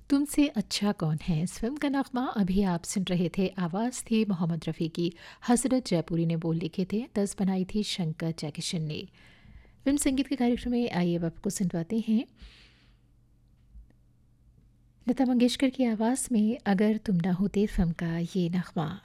तुमसे अच्छा कौन है इस फिल्म का नगमा अभी आप सुन रहे थे। आवाज़ थी मोहम्मद रफ़ी की। हसरत जयपुरी ने बोल लिखे थे। तर्ज बनाई थी शंकर जयकिशन ने। फिल्म संगीत के कार्यक्रम में आइए अब आपको सुनवाते हैं लता मंगेशकर की आवाज़ में अगर तुम ना होते फिल्म का ये नगमा।